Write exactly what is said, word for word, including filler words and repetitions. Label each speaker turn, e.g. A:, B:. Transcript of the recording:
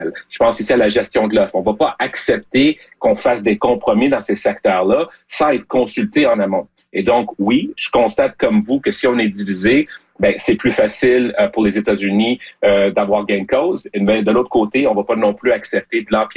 A: Je pense ici à la gestion de l'offre. On ne va pas accepter qu'on fasse des compromis dans ces secteurs-là sans être consulté en amont. Et donc, oui, je constate comme vous que si on est divisé, ben c'est plus facile euh, pour les États-Unis euh, d'avoir gain de cause. Mais de l'autre côté, on ne va pas non plus accepter de l'empiétement